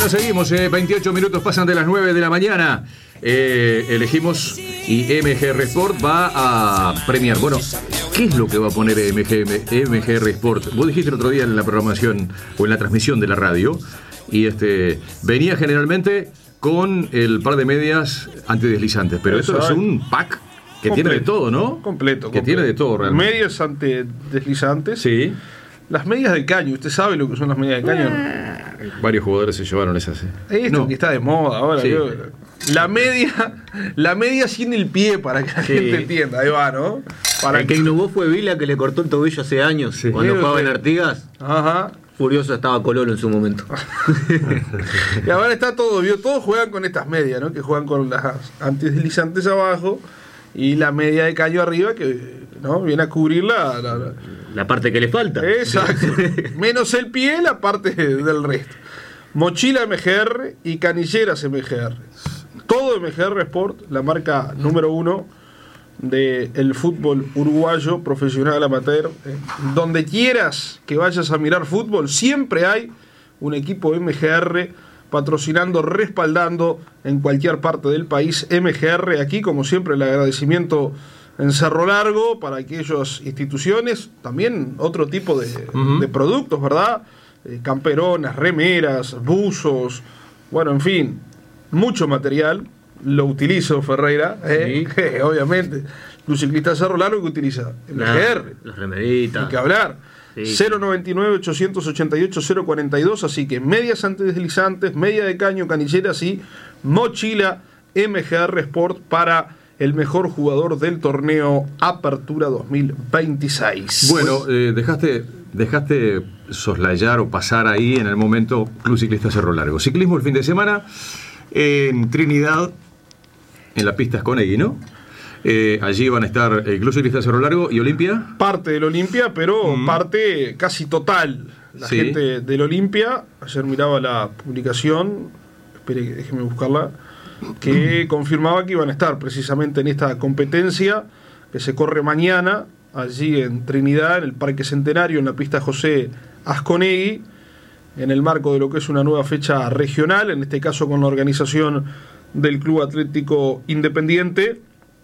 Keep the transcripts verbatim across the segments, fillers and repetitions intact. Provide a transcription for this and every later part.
Bueno, seguimos, eh, veintiocho minutos pasan de las nueve de la mañana. Eh, elegimos y M G R Sport va a premiar. Bueno, ¿qué es lo que va a poner M G R Sport? Vos dijiste el otro día en la programación o en la transmisión de la radio, y este venía generalmente con el par de medias antideslizantes, pero esto es un pack que completo, tiene de todo, ¿no? Completo. Que completo. Tiene de todo realmente. Medias antideslizantes. Sí. Las medias de caño, ¿usted sabe lo que son las medias de caño? Eh, varios jugadores se llevaron esas. ¿eh? Esto no. que está de moda ahora. Sí. Yo, la media, la media sin el pie, para que la sí. gente entienda. Ahí va, ¿no? Para el que, que innovó fue Vila, que le cortó el tobillo hace años. Sí. Cuando sí, jugaba en Artigas. Ajá. Furioso estaba Cololo en su momento. Y ahora está todo, ¿vio? Todos juegan con estas medias, ¿no? Que juegan con las antideslizantes abajo y la media de caño arriba, que ¿no? viene a cubrir la, la, la, la parte que le falta. Exacto. Menos el pie, la parte del resto. Mochila M G R y canilleras M G R. Todo M G R Sport, la marca número uno del fútbol uruguayo, profesional, amateur. Eh, donde quieras que vayas a mirar fútbol, siempre hay un equipo M G R patrocinando, respaldando en cualquier parte del país. M G R, aquí como siempre el agradecimiento en Cerro Largo para aquellas instituciones, también otro tipo de, uh-huh. de productos, ¿verdad? Eh, camperonas, remeras, buzos, bueno, en fin, mucho material. Lo utilizo, Ferreira, ¿eh? Sí. eh, obviamente. Club Ciclista Cerro Largo que utiliza M G R. Las remeritas. Hay que hablar. Sí. cero noventa y nueve, ochocientos ochenta y ocho, cero cuarenta y dos. Así que medias antideslizantes, media de caño, canilleras y mochila M G R Sport para el mejor jugador del torneo Apertura dos mil veintiséis. Bueno, eh, dejaste, dejaste soslayar o pasar ahí en el momento Club Ciclista Cerro Largo. Ciclismo el fin de semana en Trinidad, en la pista Asconegui, ¿no? Eh, allí van a estar el Club Ciclista Cerro Largo y Olimpia. Parte del Olimpia, pero mm. parte casi total. La sí. gente del Olimpia, ayer miraba la publicación, espere, déjeme buscarla, que confirmaba que iban a estar precisamente en esta competencia que se corre mañana, allí en Trinidad, en el Parque Centenario, en la pista José Asconegui, en el marco de lo que es una nueva fecha regional, en este caso con la organización del Club Atlético Independiente,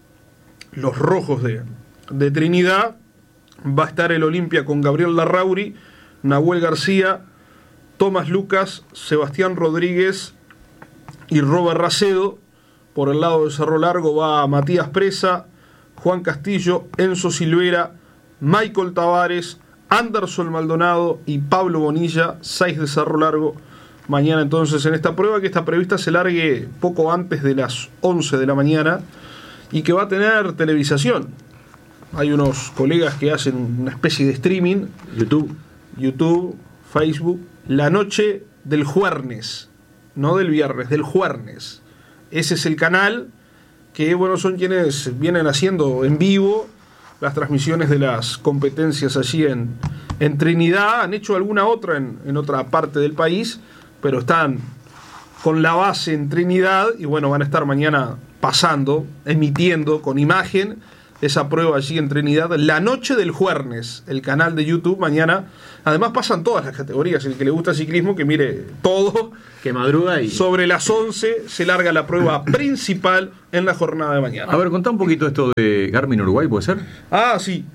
los Rojos de, de Trinidad. Va a estar el Olimpia con Gabriel Larrauri, Nahuel García, Tomás Lucas, Sebastián Rodríguez y Robert Racedo. Por el lado de Cerro Largo va Matías Presa, Juan Castillo, Enzo Silvera, Michael Tavares, Anderson Maldonado y Pablo Bonilla, seis de Cerro Largo. Mañana entonces en esta prueba que está prevista se largue poco antes de las once de la mañana y que va a tener televisación. Hay unos colegas que hacen una especie de streaming. YouTube. YouTube, Facebook. La noche del jueves, no del viernes, del jueves. Ese es el canal que, bueno, son quienes vienen haciendo en vivo las transmisiones de las competencias allí en, en Trinidad. Han hecho alguna otra en, en otra parte del país, pero están con la base en Trinidad y bueno, van a estar mañana pasando, emitiendo con imagen esa prueba allí en Trinidad, la noche del jueves, el canal de YouTube mañana. Además pasan todas las categorías, el que le gusta el ciclismo que mire todo. Que madruga y... Sobre las once se larga la prueba principal en la jornada de mañana. A ver, contá un poquito esto de Garmin Uruguay, ¿puede ser? Ah, sí.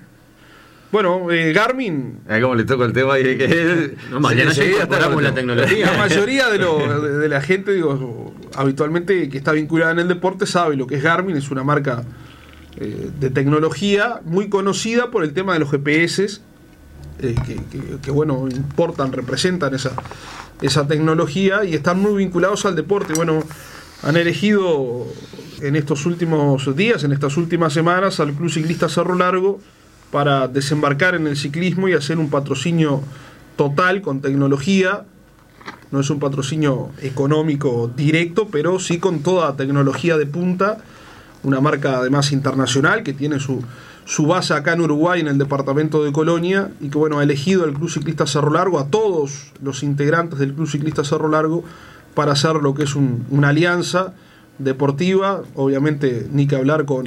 Bueno, eh, Garmin... ¿Cómo le toca el tema? Y que... no, mañana sí, ya incorporamos la tecnología. La mayoría de, lo, de, de la gente, digo, habitualmente que está vinculada en el deporte sabe lo que es Garmin. Es una marca eh, de tecnología muy conocida por el tema de los G P S, eh, que, que, que, bueno, importan, representan esa, esa tecnología y están muy vinculados al deporte. Bueno, han elegido en estos últimos días, en estas últimas semanas, al Club Ciclista Cerro Largo para desembarcar en el ciclismo y hacer un patrocinio total con tecnología. No es un patrocinio económico directo, pero sí con toda tecnología de punta. Una marca además internacional que tiene su, su base acá en Uruguay, en el departamento de Colonia, y que bueno, ha elegido al Club Ciclista Cerro Largo, a todos los integrantes del Club Ciclista Cerro Largo, para hacer lo que es un, una alianza deportiva. Obviamente ni que hablar con...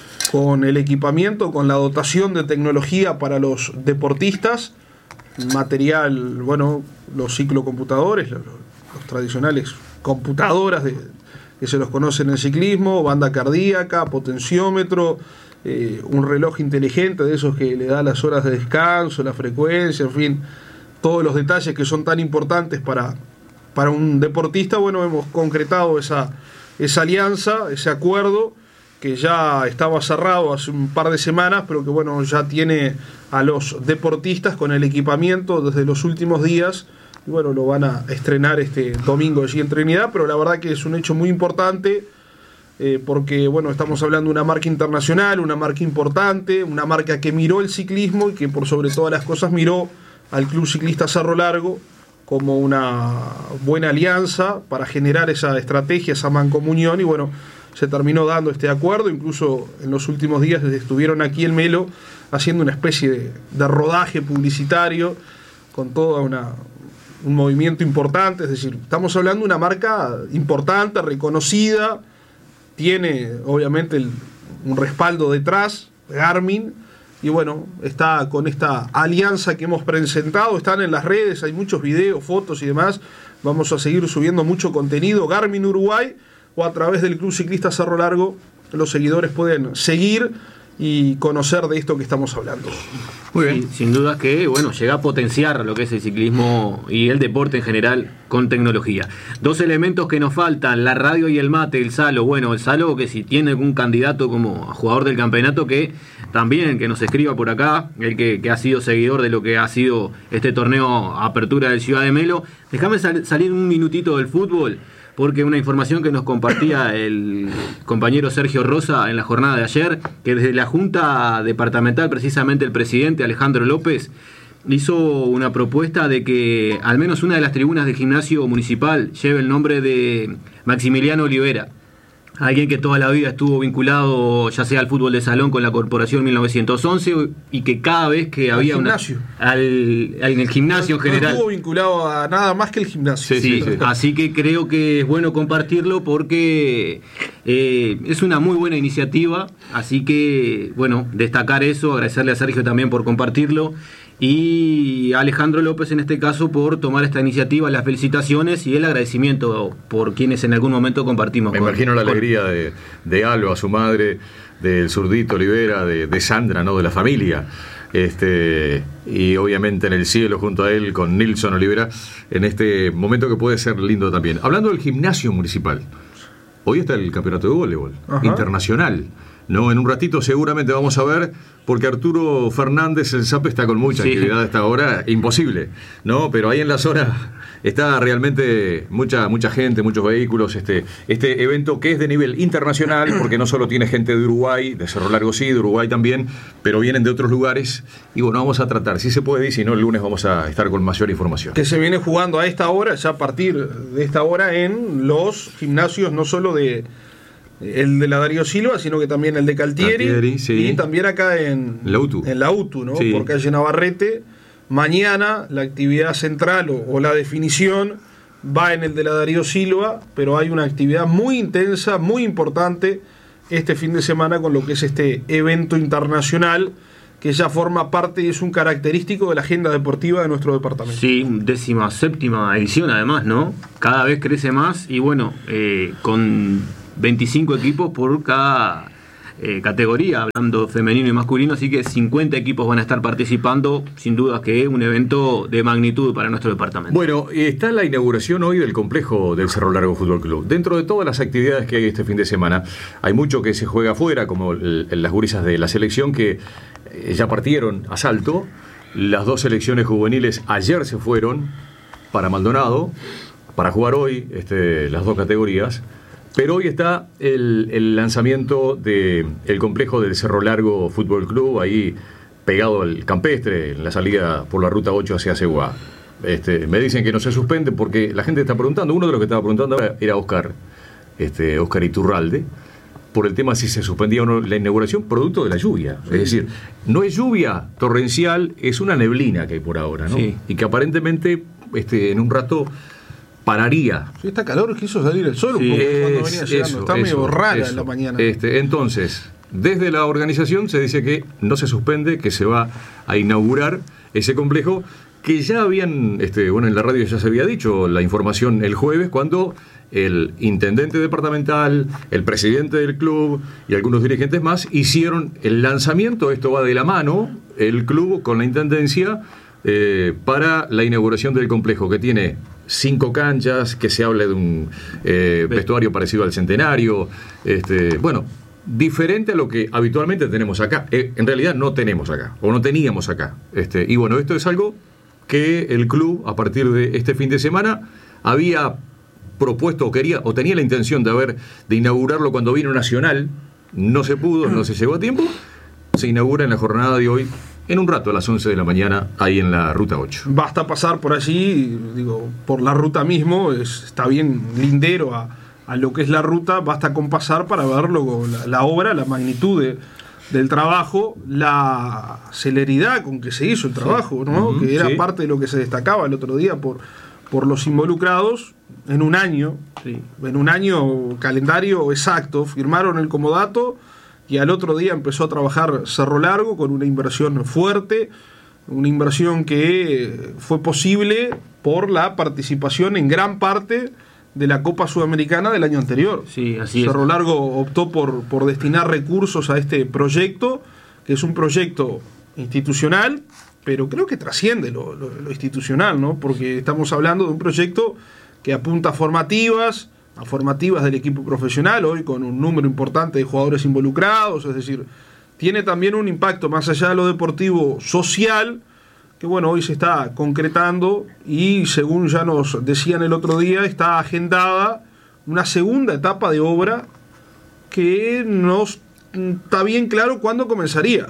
con el equipamiento, con la dotación de tecnología para los deportistas, material, bueno, los ciclocomputadores, los, los tradicionales computadoras de, que se los conoce en el ciclismo, banda cardíaca, potenciómetro, eh, un reloj inteligente de esos que le da las horas de descanso, la frecuencia, en fin, todos los detalles que son tan importantes para, para un deportista. Bueno, hemos concretado esa, esa alianza, ese acuerdo que ya estaba cerrado hace un par de semanas, pero que bueno, ya tiene a los deportistas con el equipamiento desde los últimos días, y bueno, lo van a estrenar este domingo allí en Trinidad, pero la verdad que es un hecho muy importante, eh, porque bueno, estamos hablando de una marca internacional, una marca importante, una marca que miró el ciclismo y que por sobre todas las cosas miró al Club Ciclista Cerro Largo como una buena alianza para generar esa estrategia, esa mancomunión, y bueno, se terminó dando este acuerdo. Incluso en los últimos días estuvieron aquí en Melo haciendo una especie de, de rodaje publicitario con todo una, un movimiento importante. Es decir, estamos hablando de una marca importante, reconocida, tiene obviamente el, un respaldo detrás, Garmin, y bueno, está con esta alianza que hemos presentado, están en las redes, hay muchos videos, fotos y demás. Vamos a seguir subiendo mucho contenido. Garmin Uruguay, o a través del Club Ciclista Cerro Largo, los seguidores pueden seguir y conocer de esto que estamos hablando. Muy bien. Sí, sin duda que bueno, llega a potenciar lo que es el ciclismo y el deporte en general con tecnología. Dos elementos que nos faltan, la radio y el mate, el Salo. Bueno, el Salo, que si tiene algún candidato como jugador del campeonato, que también que nos escriba por acá, el que, que ha sido seguidor de lo que ha sido este torneo Apertura del Ciudad de Melo. Déjame sal, salir un minutito del fútbol, porque una información que nos compartía el compañero Sergio Rosa en la jornada de ayer, que desde la Junta Departamental, precisamente el presidente Alejandro López, hizo una propuesta de que al menos una de las tribunas del gimnasio municipal lleve el nombre de Maximiliano Olivera, alguien que toda la vida estuvo vinculado ya sea al fútbol de salón con la Corporación mil novecientos once, y que cada vez que al había gimnasio. una al, en el gimnasio no, en general no estuvo vinculado a nada más que el gimnasio. sí, sí, sí. Así que creo que es bueno compartirlo porque eh, es una muy buena iniciativa, así que bueno, destacar eso, agradecerle a Sergio también por compartirlo, y a Alejandro López en este caso por tomar esta iniciativa, las felicitaciones y el agradecimiento por quienes en algún momento compartimos. Me con, imagino la con... alegría de, de Alba, su madre, del zurdito Olivera, de, de Sandra, ¿no? De la familia. Este, y obviamente en el cielo junto a él con Nilson Olivera, en este momento que puede ser lindo también. Hablando del gimnasio municipal, hoy está el campeonato de voleibol internacional, ¿no? En un ratito seguramente vamos a ver, porque Arturo Fernández, el Zape, está con mucha sí. actividad a esta hora, imposible, ¿no? Pero ahí en la zona está realmente mucha mucha gente, muchos vehículos, este, este evento que es de nivel internacional, porque no solo tiene gente de Uruguay, de Cerro Largo sí, de Uruguay también, pero vienen de otros lugares, y bueno, vamos a tratar, si se puede, y si no, el lunes vamos a estar con mayor información. Que se viene jugando a esta hora, ya a partir de esta hora, en los gimnasios, no solo de el de la Darío Silva, sino que también el de Caltieri, Caltieri sí. y también acá en la U T U, en la U T U, ¿no? Sí. Por calle Navarrete. Mañana la actividad central o, o la definición va en el de la Darío Silva, pero hay una actividad muy intensa, muy importante este fin de semana con lo que es este evento internacional que ya forma parte y es un característico de la agenda deportiva de nuestro departamento. Sí, décima séptima edición además, ¿no? Cada vez crece más y bueno, eh, con veinticinco equipos por cada eh, categoría, hablando femenino y masculino, así que cincuenta equipos van a estar participando, sin duda que es un evento de magnitud para nuestro departamento. Bueno, está la inauguración hoy del complejo del Cerro Largo Fútbol Club. Dentro de todas las actividades que hay este fin de semana, hay mucho que se juega afuera, como el, el, las gurisas de la selección que eh, ya partieron a Salto. Las dos selecciones juveniles ayer se fueron para Maldonado, para jugar hoy este, las dos categorías. Pero hoy está el, el lanzamiento del complejo del Cerro Largo Fútbol Club, ahí pegado al campestre, en la salida por la ruta ocho hacia Ceguá. Este, me dicen que no se suspende porque la gente está preguntando, uno de los que estaba preguntando ahora era Oscar, este, Oscar Iturralde, por el tema si se suspendía o no la inauguración producto de la lluvia. Sí. Es decir, no es lluvia torrencial, es una neblina que hay por ahora, ¿no? Sí. Y que aparentemente este, en un rato pararía. Sí, está calor, quiso salir el sol un poco es, cuando venía llegando. Eso, está eso, medio rara eso. en la mañana. Este, entonces, desde la organización se dice que no se suspende, que se va a inaugurar ese complejo, que ya habían, este, bueno, en la radio ya se había dicho la información el jueves, cuando el intendente departamental, el presidente del club y algunos dirigentes más hicieron el lanzamiento, esto va de la mano, el club con la intendencia, eh, para la inauguración del complejo, que tiene cinco canchas, que se habla de un eh, vestuario parecido al Centenario, este, bueno, diferente a lo que habitualmente tenemos acá. Eh, en realidad no tenemos acá, o no teníamos acá. Este, y bueno, esto es algo que el club, a partir de este fin de semana, había propuesto o quería o tenía la intención de haber de inaugurarlo cuando vino Nacional. No se pudo, no se llegó a tiempo. Se inaugura en la jornada de hoy, en un rato, a las once de la mañana, ahí en la ruta ocho. Basta pasar por allí, digo, por la ruta mismo, es, está bien lindero a, a lo que es la ruta, basta con pasar para verlo, la, la obra, la magnitud de, del trabajo, la celeridad con que se hizo el trabajo, ¿no? Uh-huh, que era sí. parte de lo que se destacaba el otro día por, por los involucrados. En un año, sí. en un año calendario exacto, firmaron el comodato y al otro día empezó a trabajar Cerro Largo con una inversión fuerte, una inversión que fue posible por la participación en gran parte de la Copa Sudamericana del año anterior. Sí, así Cerro es. Largo optó por, por destinar recursos a este proyecto, que es un proyecto institucional, pero creo que trasciende lo, lo, lo institucional, ¿no? Porque estamos hablando de un proyecto que apunta a formativas, a formativas del equipo profesional, hoy con un número importante de jugadores involucrados, es decir, tiene también un impacto más allá de lo deportivo social, que bueno, hoy se está concretando y según ya nos decían el otro día, está agendada una segunda etapa de obra que no está bien claro cuándo comenzaría,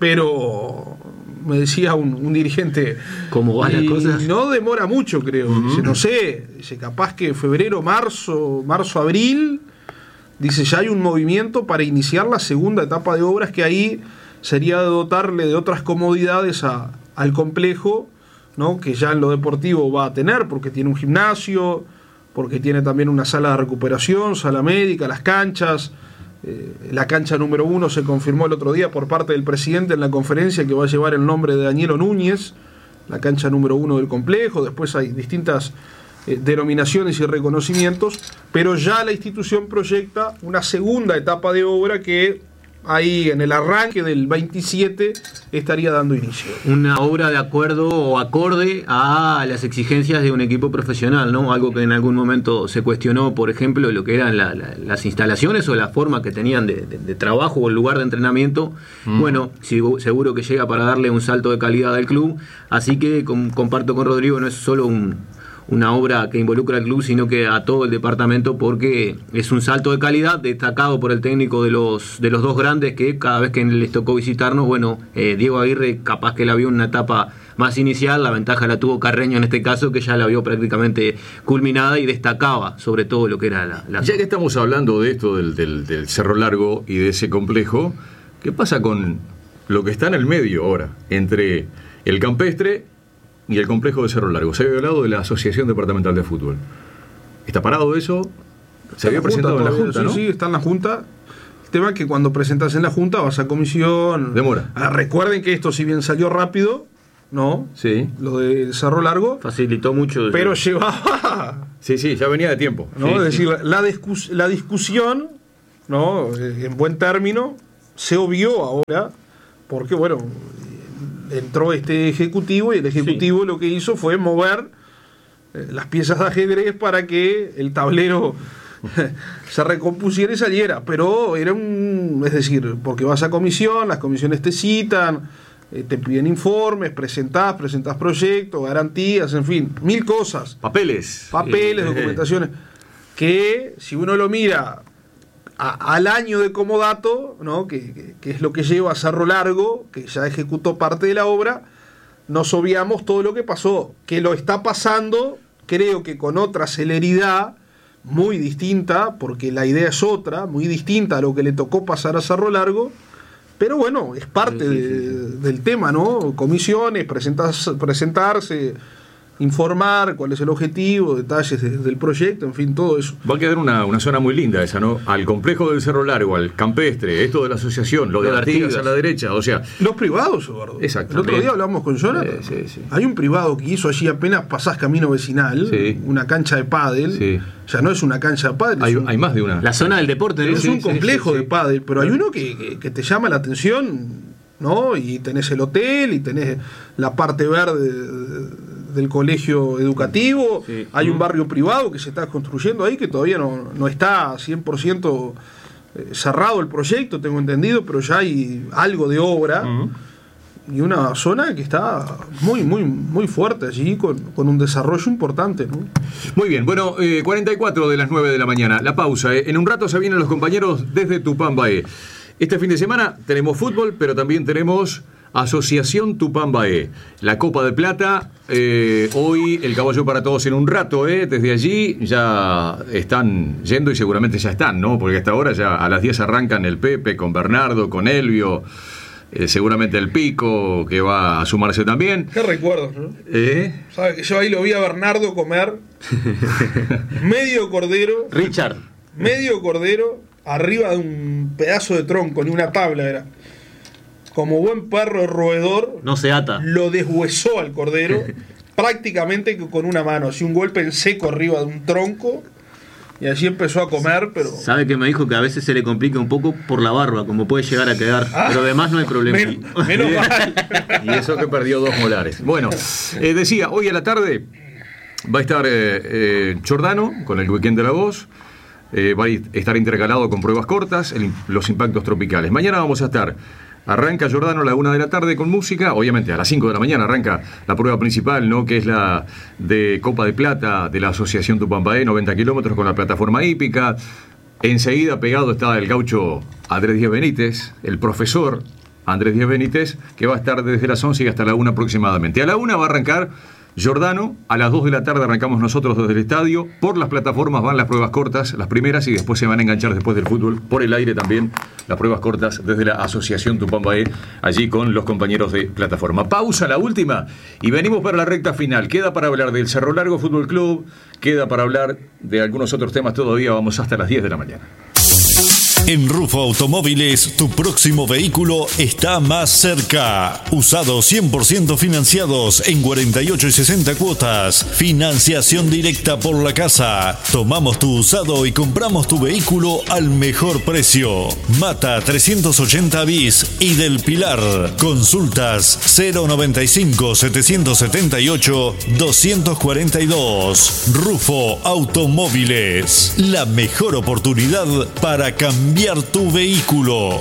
pero me decía un, un dirigente, ¿cómo van las cosas? No demora mucho, creo. Uh-huh. Dice, no sé, dice, capaz que febrero, marzo, marzo, abril, dice, ya hay un movimiento para iniciar la segunda etapa de obras, que ahí sería de dotarle de otras comodidades a, al complejo, ¿no? Que ya en lo deportivo va a tener, porque tiene un gimnasio, porque tiene también una sala de recuperación, sala médica, las canchas. Eh, la cancha número uno se confirmó el otro día por parte del presidente en la conferencia, que va a llevar el nombre de Danielo Núñez, la cancha número uno del complejo. Después hay distintas eh, denominaciones y reconocimientos, pero ya la institución proyecta una segunda etapa de obra que ahí en el arranque del veintisiete estaría dando inicio. Una obra de acuerdo o acorde a las exigencias de un equipo profesional, ¿no? Algo que en algún momento se cuestionó, por ejemplo, lo que eran la, la, las instalaciones o la forma que tenían de, de, de trabajo o el lugar de entrenamiento. Mm. Bueno, sí, seguro que llega para darle un salto de calidad al club, así que com, comparto con Rodrigo, no es solo un... una obra que involucra al club, sino que a todo el departamento, porque es un salto de calidad destacado por el técnico de los de los dos grandes, que cada vez que les tocó visitarnos, bueno, eh, Diego Aguirre capaz que la vio en una etapa más inicial, la ventaja la tuvo Carreño en este caso, que ya la vio prácticamente culminada y destacaba sobre todo lo que era la... la... Ya que estamos hablando de esto del, del, del Cerro Largo y de ese complejo, ¿qué pasa con lo que está en el medio ahora, entre el campestre y el complejo de Cerro Largo? Se había hablado de la Asociación Departamental de Fútbol. ¿Está parado eso? Se había presentado en la Junta, ¿no? Sí, sí, está en la Junta. El tema es que cuando presentas en la Junta vas a comisión. Demora. Ah, recuerden que esto, si bien salió rápido, ¿no? Sí. Lo de Cerro Largo. Facilitó mucho. Pero sí. llevaba. Sí, sí, ya venía de tiempo. ¿No? Sí, es decir, sí. la, discus- la discusión, ¿no? En buen término, se obvió ahora, porque, bueno, entró este ejecutivo y el ejecutivo sí. lo que hizo fue mover eh, las piezas de ajedrez para que el tablero se recompusiera y saliera, pero era un, es decir, porque vas a comisión, las comisiones te citan, eh, te piden informes, presentás, presentás proyectos, garantías, en fin, mil cosas. Papeles. Papeles, sí. documentaciones, que si uno lo mira A, al año de comodato, ¿no? que, que, que es lo que lleva a Cerro Largo, que ya ejecutó parte de la obra, nos obviamos todo lo que pasó, que lo está pasando, creo que con otra celeridad muy distinta, porque la idea es otra, muy distinta a lo que le tocó pasar a Cerro Largo, pero bueno, es parte sí, sí, sí. De, del tema, ¿no? Comisiones, presentas, presentarse, informar cuál es el objetivo, detalles de, del proyecto, en fin, todo eso. Va a quedar una, una zona muy linda esa, ¿no? Al complejo del Cerro Largo, al campestre, esto de la asociación, lo de Artigas a la derecha, o sea... Los privados, Eduardo. Exacto. El otro día hablamos con Jonathan. Sí, sí, sí. Hay un privado que hizo allí apenas pasás camino vecinal, sí. una cancha de pádel. Sí. Ya no es una cancha de pádel. Hay, un, hay más de una. La zona del deporte, ¿no? Es Sí, un sí, complejo sí, sí, de sí. pádel, pero hay uno que, que, que te llama la atención, ¿no? Y tenés el hotel, y tenés la parte verde del colegio educativo, sí. Hay un barrio privado que se está construyendo ahí, que todavía no, no está cien por ciento cerrado el proyecto, tengo entendido, pero ya hay algo de obra. Uh-huh. Y una zona que está muy, muy, muy fuerte allí, con, con un desarrollo importante, ¿no? Muy bien, bueno, eh, cuarenta y cuatro de las nueve de la mañana, la pausa. Eh. En un rato se vienen los compañeros desde Tupambaé. Este fin de semana tenemos fútbol, pero también tenemos Asociación Tupambaé. La Copa de Plata, eh, hoy el Caballo para Todos en un rato, eh, desde allí ya están yendo y seguramente ya están, ¿no? Porque hasta ahora ya a las diez arrancan el Pepe con Bernardo, con Elvio... Eh, seguramente el Pico, que va a sumarse también. Qué recuerdos, ¿no? ¿Eh? ¿Sabes que yo ahí lo vi a Bernardo comer medio cordero? Richard. Medio cordero arriba de un pedazo de tronco, ni una tabla era. Como buen perro roedor. No se ata. Lo deshuesó al cordero prácticamente con una mano. Así un golpe en seco arriba de un tronco. Y allí empezó a comer, pero... Sabe que me dijo que a veces se le complica un poco por la barba, como puede llegar a quedar. Ah, pero además no hay problema. Men, menos mal. Y eso que perdió dos molares. Bueno, eh, decía, hoy a la tarde va a estar eh, eh, Giordano con el Weekend de la Voz. Eh, va a estar intercalado con pruebas cortas, el, los impactos tropicales. Mañana vamos a estar... Arranca Giordano a la una de la tarde con música. Obviamente a las cinco de la mañana arranca la prueba principal, ¿no? Que es la de Copa de Plata de la Asociación Tupambaé, noventa kilómetros con la plataforma hípica. Enseguida pegado está el gaucho Andrés Díaz Benítez, el profesor Andrés Díaz Benítez, que va a estar desde las once y hasta la una aproximadamente. A la una va a arrancar Giordano, a las dos de la tarde arrancamos nosotros desde el estadio. Por las plataformas van las pruebas cortas, las primeras, y después se van a enganchar después del fútbol. Por el aire también las pruebas cortas desde la Asociación Tupambaé, allí con los compañeros de plataforma. Pausa, la última, y venimos para la recta final. Queda para hablar del Cerro Largo Fútbol Club, queda para hablar de algunos otros temas todavía. Vamos hasta las diez de la mañana. En Rufo Automóviles, tu próximo vehículo está más cerca. Usados cien por ciento financiados en cuarenta y ocho y sesenta cuotas. Financiación directa por la casa. Tomamos tu usado y compramos tu vehículo al mejor precio. Mata trescientos ochenta bis y del Pilar. Consultas cero noventa y cinco, setecientos setenta y ocho, doscientos cuarenta y dos. Rufo Automóviles. La mejor oportunidad para cambiar tu vehículo.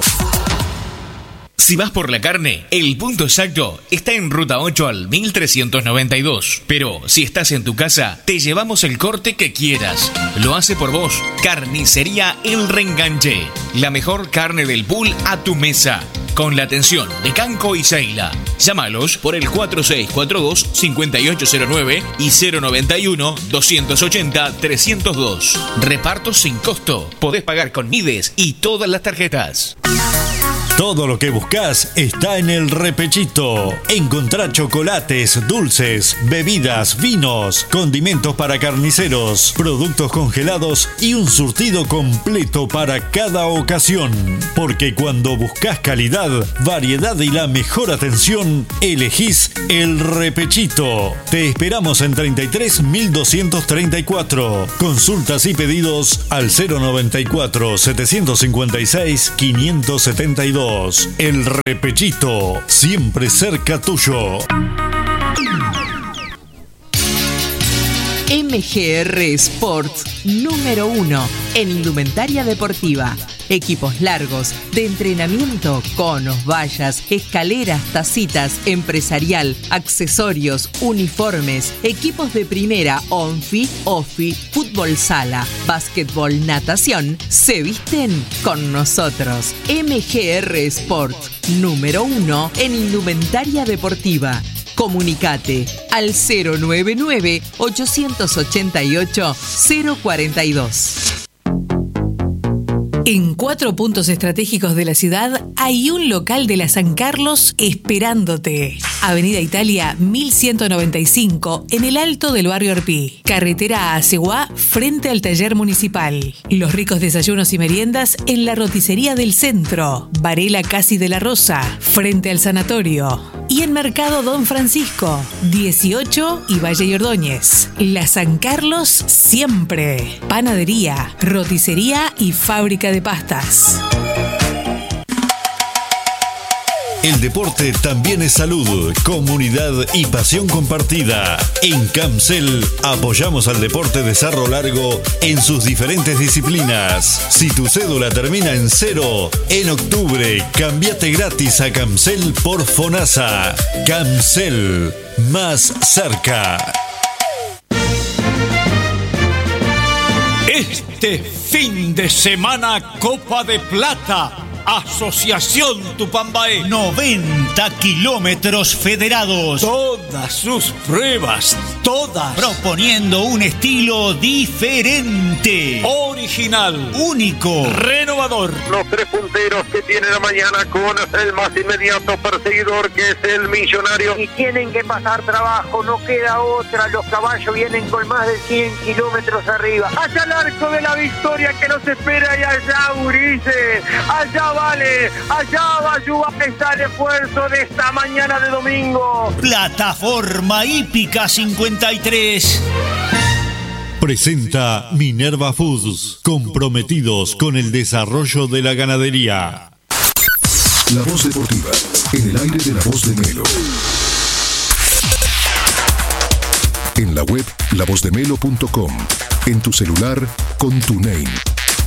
Si vas por la carne, el punto exacto está en Ruta ocho al mil trescientos noventa y dos. Pero si estás en tu casa, te llevamos el corte que quieras. Lo hace por vos Carnicería El Reenganche. La mejor carne del pool a tu mesa, con la atención de Canco y Seila. Llámalos por el cuatro seis cuatro dos, cinco ocho cero nueve y cero noventa y uno, doscientos ochenta, trescientos dos. Reparto sin costo. Podés pagar con Mides y todas las tarjetas. Todo lo que buscas está en el Repechito. Encontrá chocolates, dulces, bebidas, vinos, condimentos para carniceros, productos congelados y un surtido completo para cada ocasión. Porque cuando buscas calidad, variedad y la mejor atención, elegís el Repechito. Te esperamos en treinta y tres mil doscientos treinta y cuatro. Consultas y pedidos al cero noventa y cuatro, setecientos cincuenta y seis, quinientos setenta y dos. El Repechito, siempre cerca tuyo. M G R Sports, número uno en indumentaria deportiva. Equipos largos de entrenamiento, conos, vallas, escaleras, tacitas, empresarial, accesorios, uniformes, equipos de primera, onfi, ofi, fútbol sala, básquetbol, natación, se visten con nosotros. M G R Sports, número uno en indumentaria deportiva. Comunicate al cero noventa y nueve, ochocientos ochenta y ocho, cero cuarenta y dos. En cuatro puntos estratégicos de la ciudad hay un local de la San Carlos esperándote. Avenida Italia mil ciento noventa y cinco, en el alto del barrio Arpí. Carretera a Aceguá, frente al taller municipal. Los ricos desayunos y meriendas en la roticería del centro. Varela Casi de la Rosa, frente al sanatorio. Y en Mercado Don Francisco, dieciocho y Valle y Ordóñez. La San Carlos siempre. Panadería, roticería y fábrica de pastas. El deporte también es salud, comunidad y pasión compartida. En Camcel apoyamos al deporte de Cerro Largo en sus diferentes disciplinas. Si tu cédula termina en cero, en octubre cambiate gratis a Camcel por FONASA. Camcel, más cerca. Este fin de semana, Copa de Plata. Asociación Tupambaé. noventa kilómetros federados. Todas sus pruebas, todas. Proponiendo un estilo diferente. Original. Único. Renovador. Los tres punteros que tiene la mañana con el más inmediato perseguidor que es el Millonario. Y tienen que pasar trabajo, no queda otra. Los caballos vienen con más de cien kilómetros arriba. Allá el arco de la victoria que nos espera y allá Urice. Allá vale, allá va a estar el esfuerzo de esta mañana de domingo. Plataforma Hípica cincuenta y tres. Presenta Minerva Foods, comprometidos con el desarrollo de la ganadería. La voz deportiva, en el aire de La Voz de Melo. En la web la voz de melo punto com. En tu celular con TuneIn.